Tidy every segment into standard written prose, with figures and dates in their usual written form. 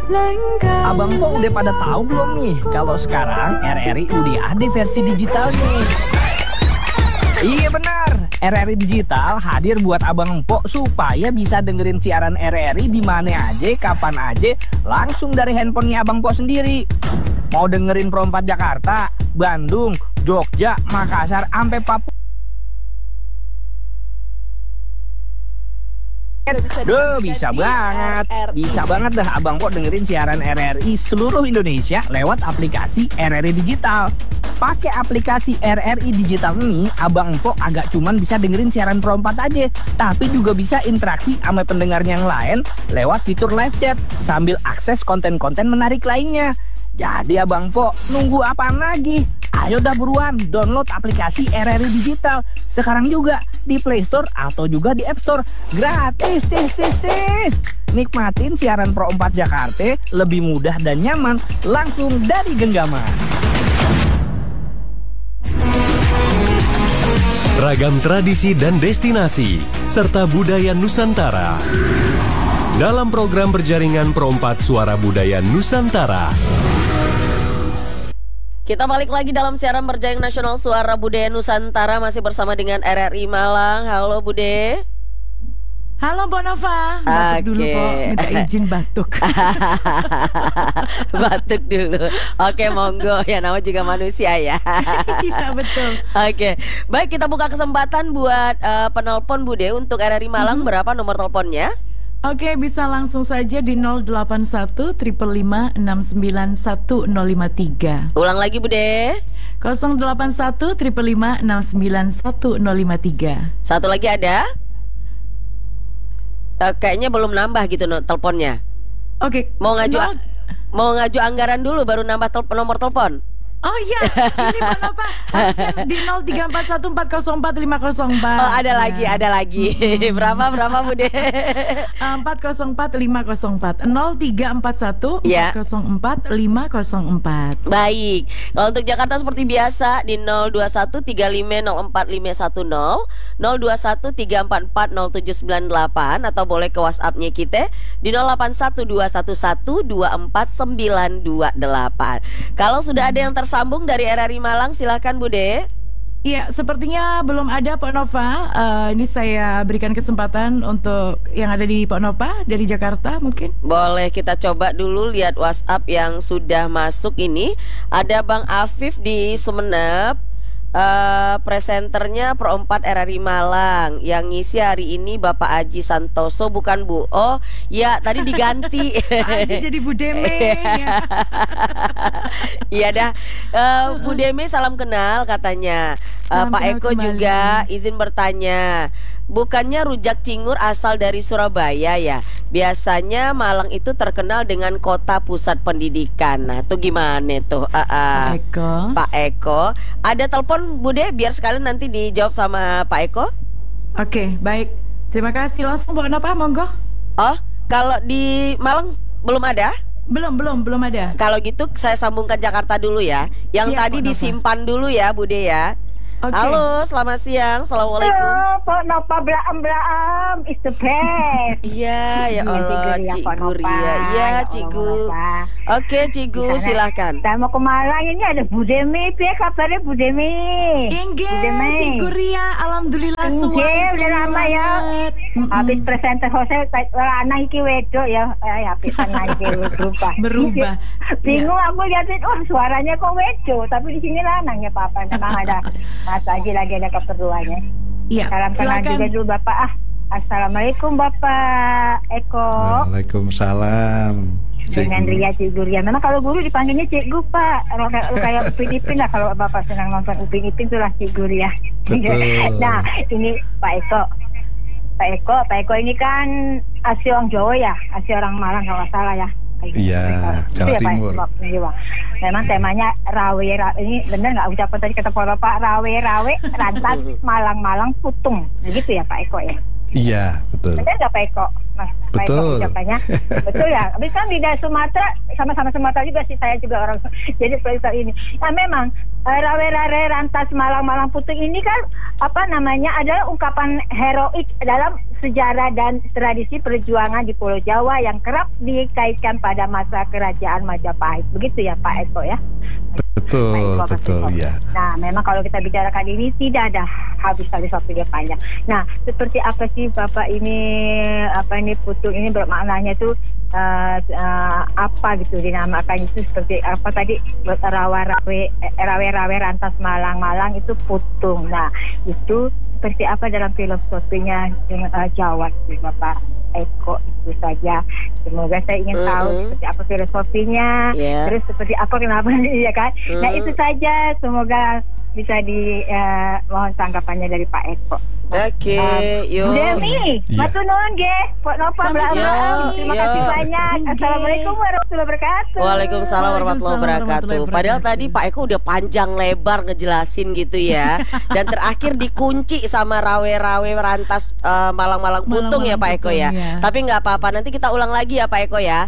Abang Po udah pada tahu belum nih kalau sekarang RRI udah ada versi digitalnya? Iya benar, RRI Digital hadir buat Abang Po supaya bisa dengerin siaran RRI di mana aja, kapan aja, langsung dari handphonenya Abang Po sendiri. Mau dengerin Pro 4 Jakarta, Bandung, Jogja, Makassar, sampai Papua. Bisa banget. Bisa banget dah Abang Po dengerin siaran RRI seluruh Indonesia lewat aplikasi RRI Digital. Pakai aplikasi RRI Digital ini, Abang Po agak cuman bisa dengerin siaran Pro 4 aja, tapi juga bisa interaksi sama pendengarnya yang lain lewat fitur live chat sambil akses konten-konten menarik lainnya. Jadi Abang Po nunggu apaan lagi? Ayo dah buruan download aplikasi RRI Digital sekarang juga di Play Store atau juga di App Store. Gratis, tis. Nikmatin siaran Pro 4 Jakarta lebih mudah dan nyaman langsung dari genggaman. Ragam tradisi dan destinasi serta budaya Nusantara dalam program berjaringan Pro 4 Suara Budaya Nusantara. Kita balik lagi dalam siaran berjaring nasional Suara Budaya Nusantara, masih bersama dengan RRI Malang. Halo Bude. Halo Mbak Nova. Batuk dulu kok, minta izin batuk. Batuk dulu. Oke, monggo, ya nama juga manusia ya. Iya betul. Oke, baik, kita buka kesempatan buat penelpon Bude untuk RRI Malang. Berapa nomor teleponnya? Oke, bisa langsung saja di 081 555 691 053. Ulang lagi Bude. 081 555 691 053. Satu lagi ada? Kayaknya belum nambah gitu teleponnya. Oke. Mau ngaju anggaran dulu baru nambah nomor telepon. Oh iya, ini Mbak Nova di 0341404 504. Oh, ada lagi. Berapa Bude? 404 504 0341 ya. 404 504. Baik. Kalau untuk Jakarta seperti biasa di 02135045510, 02134407998, atau boleh ke WhatsApp-nya kita di 081211249228. Kalau sudah ada yang tersambung dari RRI Malang, silahkan Bude. Iya, sepertinya belum ada Pak Nova. Ini saya berikan kesempatan untuk yang ada di Pak Nova dari Jakarta mungkin. Boleh kita coba dulu lihat WhatsApp yang sudah masuk ini. Ada Bang Afif di Sumeneb. Presenternya Pro 4 RRI Malang. Yang ngisi hari ini Bapak Aji Santoso, bukan Bu. Oh ya, tadi diganti. Aji jadi Bu Deme. Iya dah. Bu Deme salam kenal katanya. Pak Eko kembali. Juga izin bertanya, bukannya rujak cingur asal dari Surabaya ya? Biasanya Malang itu terkenal dengan kota pusat pendidikan. Nah, itu gimana tuh? Pak Eko. Ada telepon Bude, biar sekalian nanti dijawab sama Pak Eko. Oke, baik. Terima kasih. Langsung bawa apa, monggo. Oh, kalau di Malang belum ada? Belum ada. Kalau gitu saya sambungkan Jakarta dulu ya. Yang siap, tadi disimpan dulu ya Bude ya. Okay. Halo, selamat siang. Assalamualaikum. Halo, Pak Nova, Braam, is the best. Iya, ya Allah, Cikgu Ria. Iya, Cikgu. Oke, Cikgu, silahkan. Saya mau ke Malang, ini ada Bu Demi. Apa kabarnya Bu Demi? Enggak, Cikgu Ria, alhamdulillah suara. Udah lama ya. Habis presenter Jose, anak iki wedok ya. Habis anak iki berubah. Bingung aku liatin, suaranya kok wedok, tapi di sini lanang ya Papa. Memang ada Mas Aji lagi ada keperluannya. Iya. Salam kenal juga dulu Bapak. Assalamualaikum Bapak Eko. Waalaikumsalam. Dengan Ria, Cikgu Ria. Memang kalau guru dipanggilnya Cikgu Pak. Kayak Upin Ipin lah. Kalau Bapak senang nonton Upin Ipin itulah Cikgu Ria. Nah ini Pak Eko ini kan asli orang Jawa ya, asli orang Malang kalau nggak salah ya. Iya, Jawa Timur. Memang temanya rawe, ini benar nggak ucapan tadi kata Pak, rawe rantas Malang putung, begitu ya Pak Eko ya? Iya, betul. Benar nggak Pak Eko? Mas, betul. Pak Eko ucapannya, betul ya. Habis kan di daerah Sumatera, sama-sama Sumatera juga sih, saya juga orang. Jadi soal ini, nah memang rawe-rawe rantas malang-malang putung ini kan apa namanya adalah ungkapan heroik dalam sejarah dan tradisi perjuangan di Pulau Jawa yang kerap dikaitkan pada masa kerajaan Majapahit. Begitu ya Pak Eko ya. Betul, betul ya. Nah, memang kalau kita bicarakan ini tidak ada habis-habis waktu dia panjang. Nah, seperti apa sih Bapak ini putung ini bermaknanya tuh apa gitu dinamakan itu seperti apa tadi rawe-rawe rantas malang-malang itu putung. Nah, itu seperti apa dalam filosofinya Jawa sih Bapak Eko, itu saja. Semoga saya ingin tahu seperti apa filosofinya, terus seperti apa kenapa ya kan. Nah itu saja, semoga bisa mohon tanggapannya dari Pak Eko. Oke, yuk. Bu Demi, matur nuwun nggih. Pok Nova terima kasih banyak. Assalamualaikum warahmatullahi wabarakatuh. Waalaikumsalam warahmatullahi wabarakatuh. Padahal tadi Pak Eko udah panjang lebar ngejelasin gitu ya. Dan terakhir dikunci sama rawe-rawe rantas malang-malang putung ya Pak Eko ya. Tapi nggak apa-apa, nanti kita ulang lagi ya Pak Eko ya.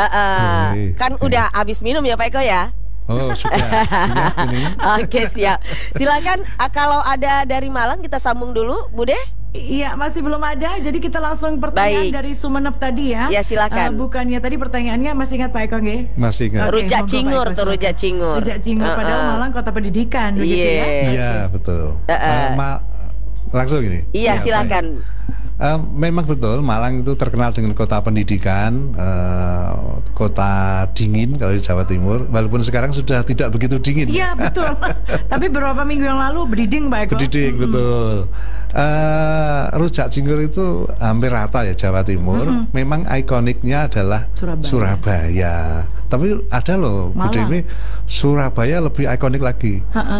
Kan udah habis minum ya Pak Eko ya. Oh sudah siap ini. Oke siap. Silakan kalau ada dari Malang kita sambung dulu, Bude. Iya masih belum ada, jadi kita langsung pertanyaan dari Sumenep tadi ya. Ya silakan. Bukannya tadi pertanyaannya masih ingat Pak Eko nggih? Masih ingat. Rujak cingur tuh rujak cingur. Rujak cingur padahal Malang kota pendidikan begitu ya? Iya betul. Langsung ini. Iya silakan. Memang betul Malang itu terkenal dengan kota pendidikan, kota dingin kalau di Jawa Timur. Walaupun sekarang sudah tidak begitu dingin. Iya betul. Tapi beberapa minggu yang lalu berdiding Pak Eko. Berdiding betul. Rujak cingur itu hampir rata ya Jawa Timur. Memang ikoniknya adalah Surabaya. Tapi ada loh Bu Demi, Surabaya lebih ikonik lagi.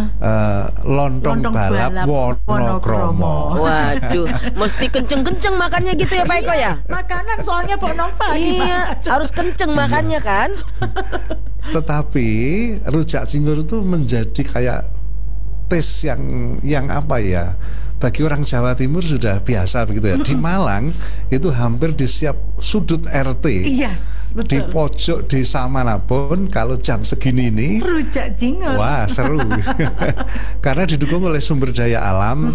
Lontong balap Wonokromo. Waduh, mesti kenceng-kenceng makannya gitu ya Pak Eko ya. Makanan soalnya Pok Nova. Iya, harus kenceng makannya kan. Tetapi rujak cingur itu menjadi kayak tes yang apa ya, bagi orang Jawa Timur sudah biasa begitu ya. Di Malang itu hampir di setiap sudut RT, betul. Di pojok desa manapun kalau jam segini ini rujak cingur. Wah seru. Karena didukung oleh sumber daya alam,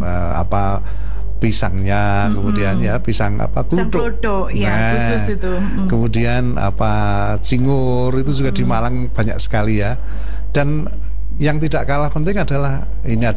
pisangnya, kemudian ya pisang kluthuk, ya khusus itu. Kemudian cingur itu juga di Malang banyak sekali ya. Dan yang tidak kalah penting adalah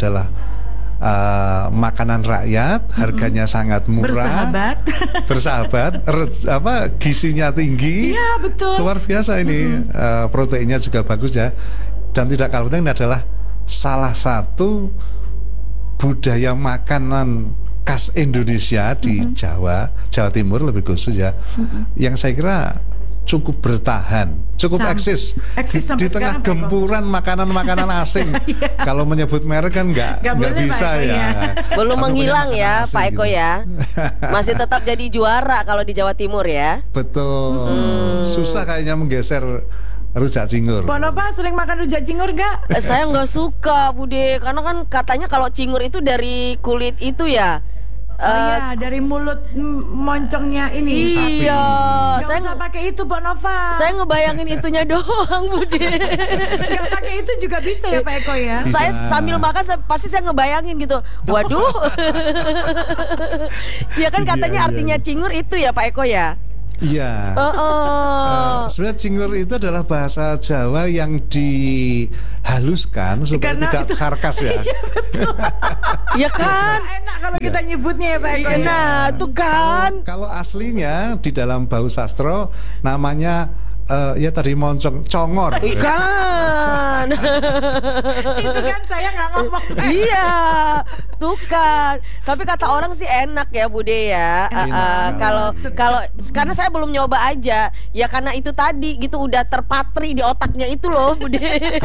makanan rakyat, harganya sangat murah, bersahabat, gizinya tinggi, betul. Luar biasa ini, proteinnya juga bagus ya. Dan tidak kalah penting adalah salah satu budaya makanan khas Indonesia di Jawa Timur lebih khusus ya, yang saya kira cukup bertahan, cukup eksis di tengah gempuran makanan-makanan asing. Kalau menyebut merek kan nggak bisa ya. Belum menghilang ya Pak Eko ya. Masih tetap jadi juara kalau di Jawa Timur ya. Betul. Susah kayaknya menggeser rujak cingur. Pok Nova sering makan rujak cingur gak? Saya nggak suka Bude, karena kan katanya kalau cingur itu dari kulit itu ya. Iya, dari mulut moncongnya ini. Iya, saya nggak pakai itu Pok Nova. Saya ngebayangin itunya doang Bude. Nggak pakai itu juga bisa ya Pak Eko ya. Bisa. Saya sambil makan pasti saya ngebayangin gitu. Waduh. Ya kan katanya artinya cingur itu ya Pak Eko ya. Iya. Sebenarnya cingur itu adalah bahasa Jawa yang dihaluskan supaya tidak sarkas ya. Ya kan. Enak kalau kita nyebutnya ya Pak Eko. Nah, itu kan. Kalau aslinya di dalam bau sastro namanya ya tadi moncong congor. Kan. Itu kan saya nggak ngomong. Iya, tuh kan. Tapi kata orang sih enak ya Bude ya. Kalau karena saya belum nyoba aja. Ya karena itu tadi gitu udah terpatri di otaknya itu loh Bude.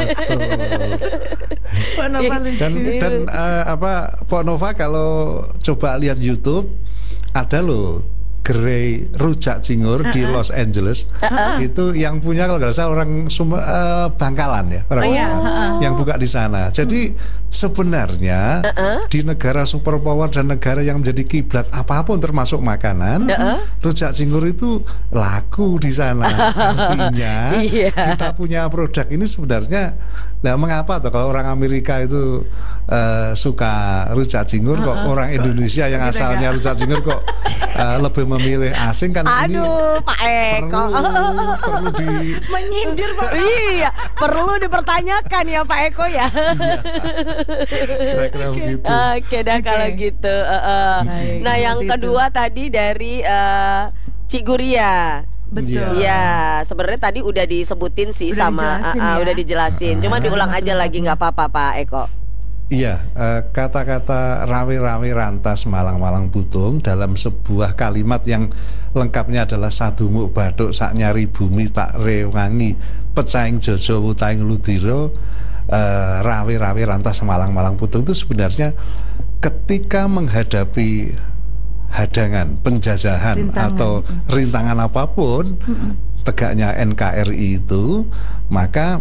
Pok Nova lucu. Dan Pok Nova kalau coba lihat YouTube ada loh gerai rujak cingur di Los Angeles. Itu yang punya kalau nggak salah orang Bangkalan ya, orang yang buka di sana. Jadi sebenarnya di negara superpower dan negara yang menjadi kiblat apapun termasuk makanan, rujak cingur itu laku di sana. Artinya kita punya produk ini sebenarnya, nah mengapa tuh kalau orang Amerika itu suka rujak cingur, kok orang Indonesia yang asalnya rujak cingur kok lebih memilih asing kan? Aduh, Pak Eko. Perlu di Menyindir Pak. Iya, perlu dipertanyakan ya Pak Eko ya. kira-kira begitu. Oke dah kalau gitu. Baik, Nah yang seperti kedua tadi dari Cik Guria. Betul. Ya, sebenarnya tadi udah disebutin sih Udah sama dijelasin ya. udah dijelasin. Cuma diulang aja lagi nggak apa-apa Pak Eko. Iya, kata-kata rawe-rawe rantas malang-malang butung dalam sebuah kalimat yang lengkapnya adalah sadumuk bathuk sak nyari bumi tak rewangi pecaing jojo wutaing ludiro. Rawe-rawe rantas malang-malang butung itu sebenarnya ketika menghadapi hadangan, penjajahan atau rintangan apapun tegaknya NKRI itu, maka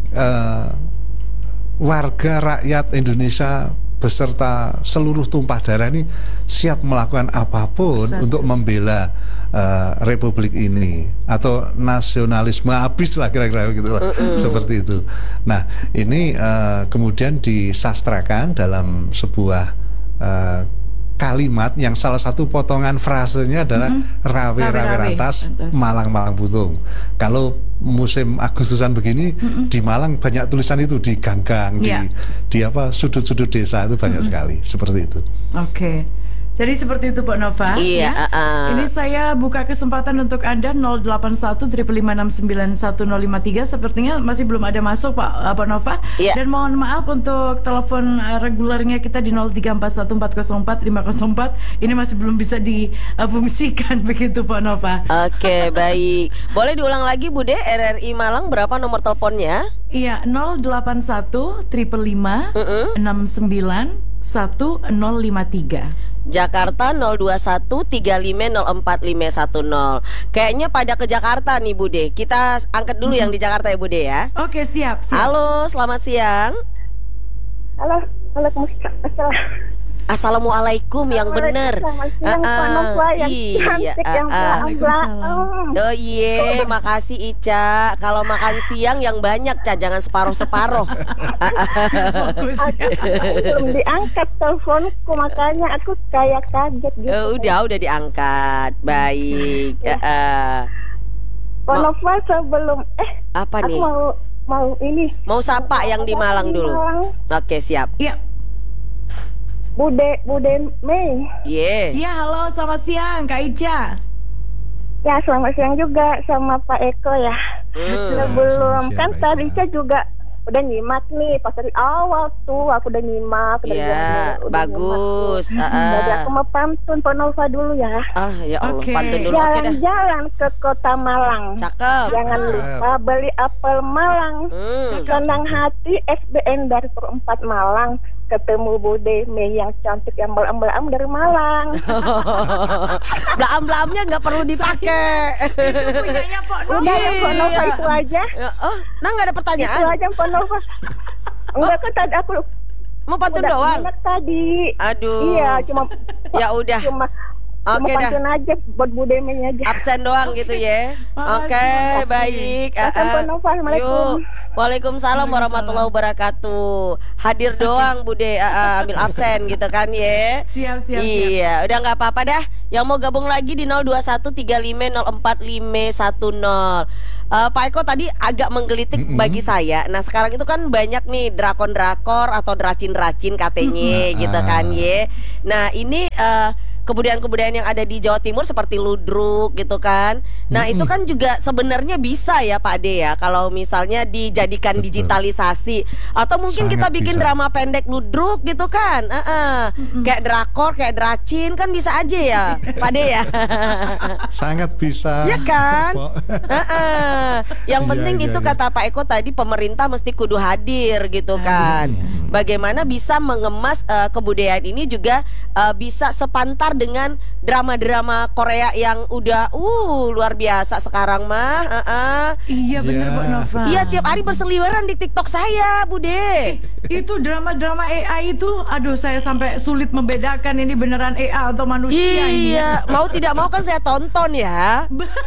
warga rakyat Indonesia beserta seluruh tumpah darah ini siap melakukan apapun untuk membela republik ini atau nasionalisme habis lah kira-kira gitu lah, seperti itu. Nah ini kemudian disastrakan dalam sebuah kalimat yang salah satu potongan frasenya adalah rawe-rawe rantas malang-malang butung. Kalau musim Agustusan begini di Malang banyak tulisan itu di gang-gang, di apa sudut-sudut desa itu banyak sekali seperti itu. Oke. Jadi seperti itu Pak Nova. Iya. Ya. Ini saya buka kesempatan untuk Anda 081 555 Sepertinya masih belum ada masuk Pak Nova. Iya. Dan mohon maaf untuk telepon regulernya kita di 0341404504. Ini masih belum bisa difungsikan begitu Pak Nova. Oke, baik. Boleh diulang lagi Bude, RRI Malang berapa nomor teleponnya? Iya, 081 555 69 1053. Jakarta 021 3504510. Kayaknya pada ke Jakarta nih Bude. Kita angkat dulu yang di Jakarta ya Bude ya. Oke, siap. Halo, selamat siang. Halo, Waalaikumsalam. Assalamualaikum yang benar. Selamat siang, Pak Nova yang cantik yang Waalaikumsalam. Oh iya, makasih Ica. Kalau makan siang yang banyak, Ca, jangan separuh-separuh. Fokus ya. belum diangkat teleponku, makanya aku kayak kaget gitu. Udah diangkat. Baik. Pak Nova sebelum Apa aku nih? mau ini. Mau sapa yang di Malang dulu. Malang. Oke, siap. Iya. Bude Mei. Iya. Iya, halo, selamat siang Kak Ica. Ya, selamat siang juga sama Pak Eko ya. Sebelum selamat siang, kan Pak tadi Eka. saya juga udah nyimak nih pas dari awal tuh aku udah nyimak. Iya, bagus. Jadi aku mau pantun Pak Nova dulu ya. Ya Allah, Oke. pantun dulu. Oke dah. Jalan-jalan ke kota Malang. Cakep. Jangan lupa beli apel Malang. Senang hati SBN dari Perempat Malang. Ketemu Bude Mei yang cantik yang belam-belam dari Malang. Belam-belamnya nggak perlu dipakai. Itu punyanya Pak Nova. Udah ya Pak Nova itu aja. Nah nggak ada Itu pertanyaan. aja Pak Nova. Enggak kan tadi aku Mau pantun udah doang. ingat tadi. Aduh. Iya, cuma Ya udah. Oke dah. pantun aja buat Bude Mei aja. Absen doang gitu ya. Makasih, Oke, makasih. baik. Pak Nova, Assalamualaikum. Yuk. Waalaikumsalam warahmatullahi wabarakatuh. Hadir doang Bude, ambil absen gitu kan ya. Siap. Iya, udah nggak apa-apa dah. Yang mau gabung lagi di 02135045510. Pak Eko tadi agak menggelitik bagi saya. Nah sekarang itu kan banyak nih drakon-drakor atau dracin-dracin katanya gitu kan ya. Nah ini kebudayaan-kebudayaan yang ada di Jawa Timur seperti ludruk gitu kan. Nah itu kan juga sebenarnya bisa ya Pak Ade ya, kalau misalnya dijadikan digitalisasi. Atau mungkin kita Sangat bikin bisa. drama pendek ludruk gitu kan. Kayak drakor, kayak dracin kan bisa aja ya Pak Ade ya. Sangat bisa. Ya kan? Yang Iya, penting iya, itu iya. kata Pak Eko tadi, pemerintah mesti kudu hadir gitu kan. Bagaimana bisa mengemas kebudayaan ini juga bisa sepantar dengan drama-drama Korea yang udah luar biasa sekarang mah. Iya benar Pak Nova. Iya, tiap hari berseliweran di TikTok saya, Bude. Itu drama-drama AI itu, aduh saya sampai sulit membedakan ini beneran AI atau manusia ini. Iya, mau tidak mau kan saya tonton ya.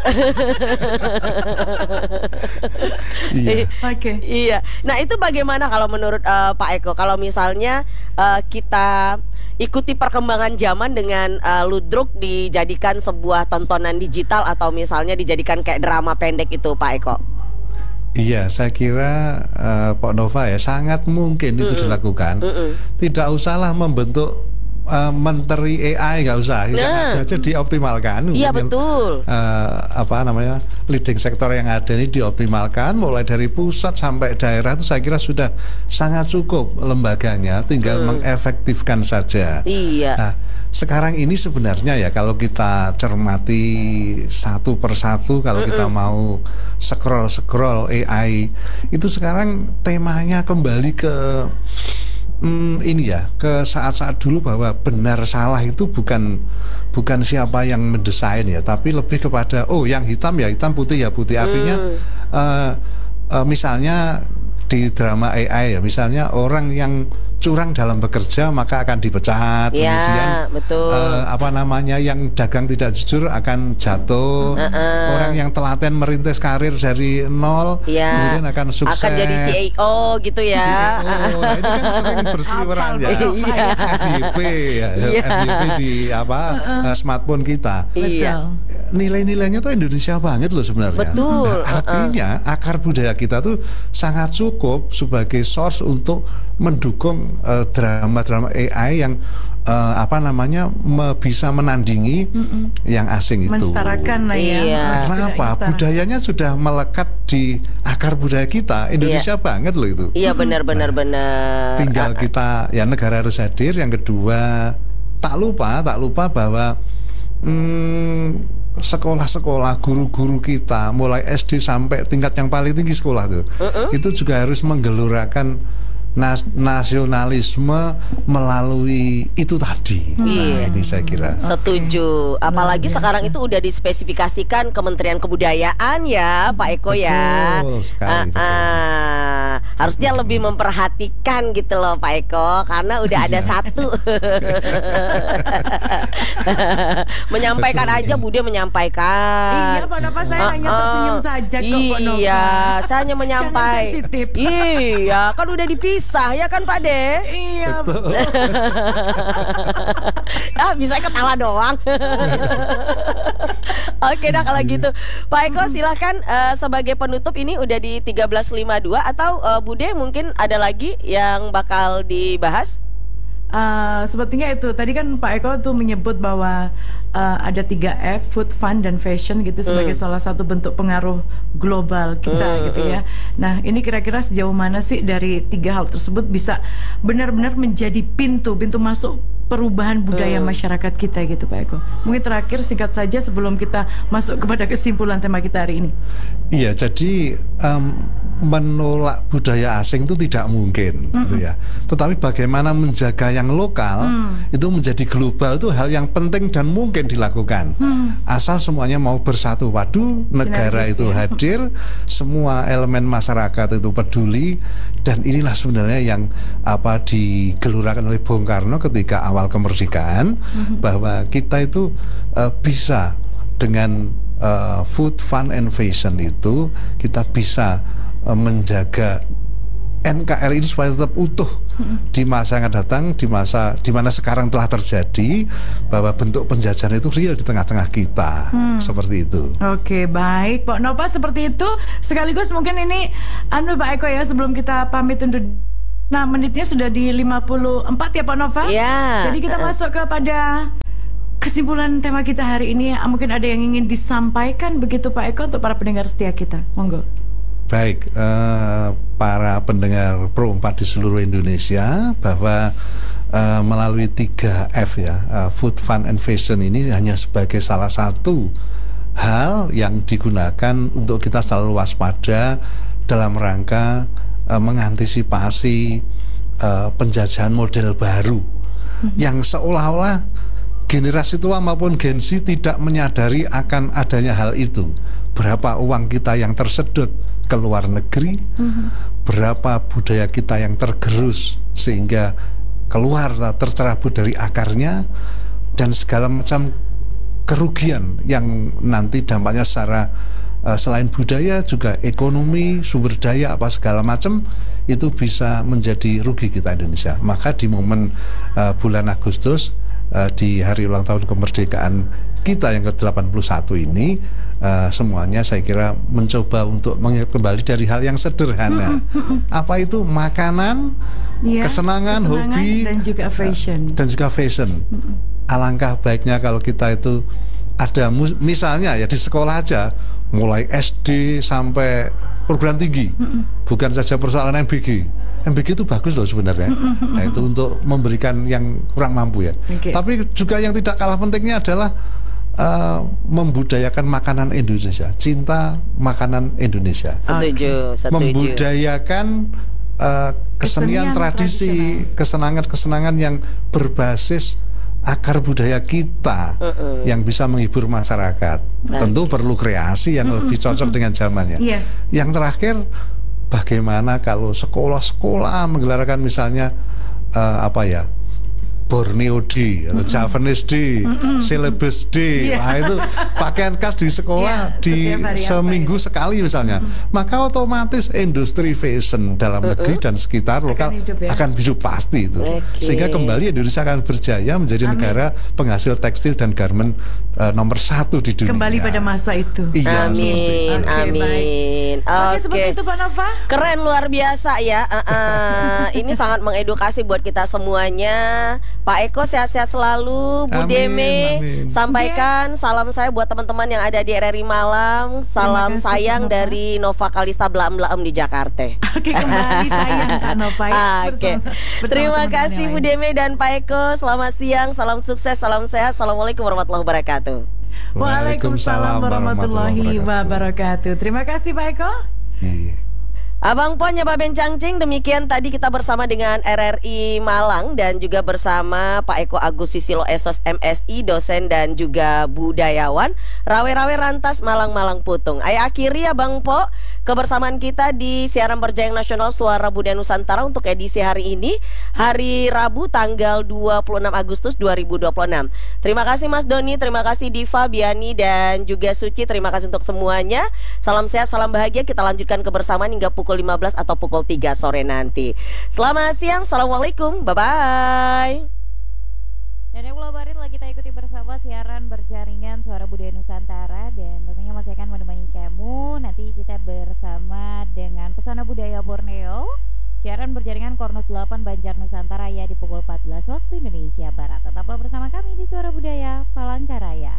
Iya. Oke. Iya. Nah, itu bagaimana kalau menurut Pak Eko, kalau misalnya kita ikuti perkembangan zaman dengan ludruk dijadikan sebuah tontonan digital atau misalnya dijadikan kayak drama pendek itu, Pak Eko? Iya, saya kira Pak Nova ya sangat mungkin itu dilakukan. Tidak usahlah membentuk menteri AI, nggak usah, yang ada aja dioptimalkan. Iya betul. Apa namanya, leading sektor yang ada ini dioptimalkan, mulai dari pusat sampai daerah itu saya kira sudah sangat cukup lembaganya, tinggal mengefektifkan saja. Iya. Nah, sekarang ini sebenarnya ya kalau kita cermati satu persatu, kalau kita mau scroll AI itu sekarang temanya kembali ke ini ya, ke saat-saat dulu bahwa benar salah itu bukan siapa yang mendesain ya, tapi lebih kepada yang hitam ya hitam, putih ya putih. Artinya misalnya di drama AI ya, misalnya orang yang curang dalam bekerja maka akan dipecat, kemudian betul. Apa namanya, yang dagang tidak jujur akan jatuh, orang yang telaten merintis karir dari nol kemudian akan sukses, akan jadi CEO gitu ya. CEO. Nah, itu kan sering berseliweran ya. FYP ya, FYP di smartphone kita. Iya. Nilai-nilainya tuh Indonesia banget loh sebenarnya. Betul. Nah, artinya akar budaya kita tuh sangat cukup sebagai source untuk mendukung drama-drama AI yang bisa menandingi yang asing itu. Mensetarakan lah ya. Iya. Karena apa? Budayanya sudah melekat di akar budaya kita. Indonesia banget loh itu. Iya benar. Tinggal kita ya, negara harus hadir. Yang kedua, tak lupa bahwa sekolah-sekolah, guru-guru kita mulai SD sampai tingkat yang paling tinggi sekolah tuh, itu juga harus menggelurakan nasionalisme melalui itu tadi. Nah, ini saya kira setuju. Apalagi sekarang itu udah dispesifikasikan Kementerian Kebudayaan ya, Pak Eko ya. Betul sekali, Harusnya lebih memperhatikan gitu loh Pak Eko, karena udah ada satu. Menyampaikan aja Bude menyampaikan. Iya Pak Nova, saya hanya tersenyum saja kok Pak Nova. Iya, saya hanya menyampaikan. sensitif. Iya, kan udah dipisah ya kan Pak De? Iya. Bisa ketawa doang. Oke dah kalau gitu. Pak Eko silahkan sebagai penutup, ini udah di 13.52 atau Bude mungkin ada lagi yang bakal dibahas? Sepertinya itu tadi kan Pak Eko tuh menyebut bahwa ada 3F, food, fun, dan fashion gitu sebagai salah satu bentuk pengaruh global kita gitu ya. Nah ini kira-kira sejauh mana sih dari 3 hal tersebut bisa benar-benar menjadi pintu masuk perubahan budaya masyarakat kita gitu Pak Eko? Mungkin terakhir singkat saja sebelum kita masuk kepada kesimpulan tema kita hari ini. Iya, jadi menolak budaya asing itu tidak mungkin gitu ya. Tetapi bagaimana menjaga yang lokal itu menjadi global, itu hal yang penting dan mungkin dilakukan. Asal semuanya mau bersatu padu, negara Sinergis, itu hadir, semua elemen masyarakat itu peduli, dan inilah sebenarnya yang digelurakan oleh Bung Karno ketika awal kemerdekaan, bahwa kita itu bisa dengan food, fun, and fashion itu kita bisa menjaga NKRI ini supaya tetap utuh di masa yang akan datang, di mana sekarang telah terjadi bahwa bentuk penjajahan itu real di tengah-tengah kita, seperti itu. Oke, baik Pak Nova, seperti itu. Sekaligus mungkin ini Pak Eko ya, sebelum kita pamit undur. Nah, menitnya sudah di 54 ya Pak Nova. Iya. Jadi kita masuk kepada kesimpulan tema kita hari ini. Mungkin ada yang ingin disampaikan begitu Pak Eko untuk para pendengar setia kita. Monggo. Baik, para pendengar Pro 4 di seluruh Indonesia, bahwa melalui 3F ya, food, fun, and fashion ini hanya sebagai salah satu hal yang digunakan untuk kita selalu waspada dalam rangka mengantisipasi penjajahan model baru yang seolah-olah generasi tua maupun Gen Z tidak menyadari akan adanya hal itu. Berapa uang kita yang tersedot ke luar negeri, berapa budaya kita yang tergerus sehingga keluar tercerabut dari akarnya, dan segala macam kerugian yang nanti dampaknya secara selain budaya juga ekonomi, sumber daya apa segala macam itu bisa menjadi rugi kita Indonesia. Maka di momen bulan Agustus di hari ulang tahun kemerdekaan kita yang ke-81 ini, semuanya saya kira mencoba untuk mengingat kembali dari hal yang sederhana. Apa itu? Makanan, kesenangan, hobi, dan juga fashion. Alangkah baiknya kalau kita itu ada misalnya ya di sekolah aja, mulai SD sampai perguruan tinggi, bukan saja persoalan MBG. MBG itu bagus loh sebenarnya. Nah, itu untuk memberikan yang kurang mampu ya. Tapi juga yang tidak kalah pentingnya adalah membudayakan makanan Indonesia, cinta makanan Indonesia. Setuju. Membudayakan kesenian tradisi, kesenangan-kesenangan yang berbasis akar budaya kita yang bisa menghibur masyarakat. Tentu perlu kreasi yang lebih cocok dengan zamannya. Yang terakhir, bagaimana kalau sekolah-sekolah menggelarkan misalnya Borneo Day atau Javanese Day, Syllabus Day. Nah, itu pakaian khas di sekolah di seminggu sekali misalnya. Maka otomatis industri fashion dalam negeri dan sekitar lokal akan hidup pasti itu. Sehingga kembali Indonesia akan berjaya menjadi negara penghasil tekstil dan garment nomor 1 di dunia. Kembali pada masa itu. Iya, Amin. Oke, seperti itu Pak Nova. Keren, luar biasa ya. Ini sangat mengedukasi buat kita semuanya. Pak Eko sehat-sehat selalu, Bu Deme. Sampaikan salam saya buat teman-teman yang ada di RRI Malang. Salam sayang dari Nova Kalista Blaem di Jakarta. Oke, kembali sayang Kak Nova ya. Oke. Terima kasih Bu Deme dan Pak Eko. Selamat siang, salam sukses, salam sehat. Assalamualaikum warahmatullahi wabarakatuh. Waalaikumsalam warahmatullahi wabarakatuh. Terima kasih Pak Eko. Abang Po Nyapa Bencangcing, demikian tadi kita bersama dengan RRI Malang dan juga bersama Pak Eko Agus Sisilo Esos MSI, dosen dan juga budayawan Rawe-Rawe Rantas Malang Putung. Ayo akhiri Abang Po kebersamaan kita di siaran berjayang nasional Suara Budaya Nusantara untuk edisi hari ini, hari Rabu tanggal 26 Agustus 2026. Terima kasih Mas Doni, terima kasih Diva, Biani dan juga Suci, terima kasih untuk semuanya. Salam sehat, salam bahagia, kita lanjutkan kebersamaan hingga pukul 15 atau pukul 3 sore nanti. Selamat siang, assalamualaikum, bye-bye. Dan yang Pulau Barit lagi kita ikuti bersama siaran berjaringan Suara Budaya Nusantara, dan tentunya masih akan menemani kamu. Nanti kita bersama dengan Pesona Budaya Borneo, siaran berjaringan Kornos 8 Banjar Nusantara ya di pukul 14 waktu Indonesia Barat. Tetaplah bersama kami di Suara Budaya Palangkaraya.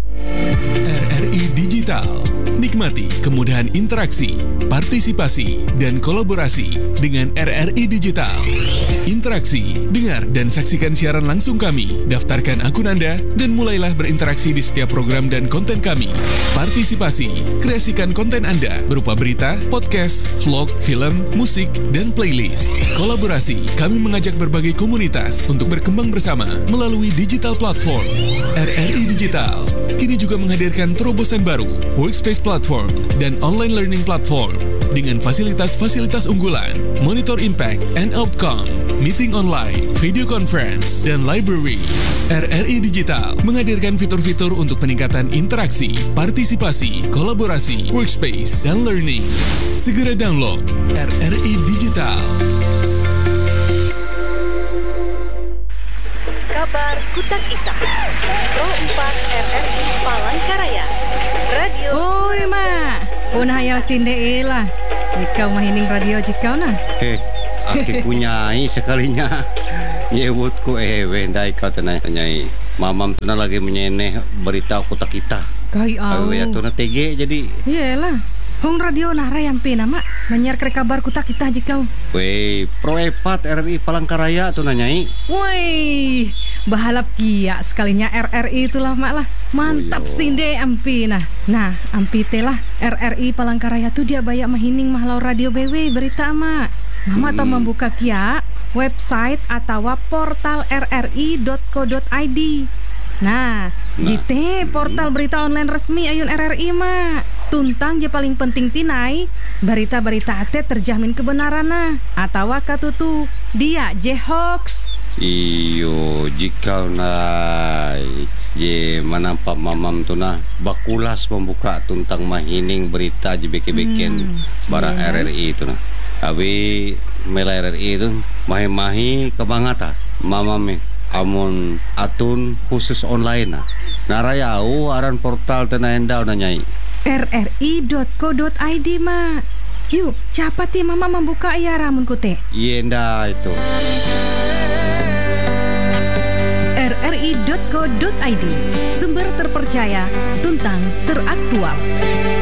RRI Digital. Nikmati kemudahan interaksi, partisipasi, dan kolaborasi dengan RRI Digital. Interaksi, dengar, dan saksikan siaran langsung kami. Daftarkan akun Anda dan mulailah berinteraksi di setiap program dan konten kami. Partisipasi, kreasikan konten Anda berupa berita, podcast, vlog, film, musik, dan playlist. Kolaborasi, kami mengajak berbagai komunitas untuk berkembang bersama melalui digital platform. RRI Digital kini juga menghadirkan terobosan baru, workspace platform, dan online learning platform dengan fasilitas-fasilitas unggulan, monitor impact and outcome, meeting online, video conference, dan library. RRI Digital menghadirkan fitur-fitur untuk peningkatan interaksi, partisipasi, kolaborasi, workspace, dan learning. Segera download RRI Digital. Kabar Kutak Ita Pro 4 RRI Palangkaraya Radio. Oi mak, pun hayal sinde lah. Ikau mahining radio jikau nah. Aki punyai sekalinya. Nyebutku wendai kau tenai. Mamam tuna lagi menyeneh berita Kutak Ita. Kai au. Ya tuna TG jadi. Iyalah. Hong radio nara yang pena mak menyiar kabar Kutak Ita jikau. Wei, Pro 4 RRI Palangkaraya tu nanyai. Woi, bahalap kia sekalinya RRI itulah mak lah. Mantap sinde ampi nah. Nah, ampi telah RRI Palangkaraya tu dia banyak mahining mahlau radio BW berita mak. Mama tau membuka kia website atau portal rri.co.id. Nah, JT portal berita online resmi ayun RRI mak. Tuntang je paling penting tinai, berita-berita ate terjamin kebenaranna. Atau katutu, dia je hoax. Iyo, jika je manampak mamam tu nah bakulas membuka tuntang mahining berita je beken bara RRI itu nah. Abi mela RRI itu mahi-mahi kebangata mamam amun atun khusus online nah. Narayau aran portal tena endau nanyai. rri.co.id mak. Yuk, cepat ya mama membuka ya ramun kute. Yenda itu. rri.co.id, sumber terpercaya, tuntang teraktual.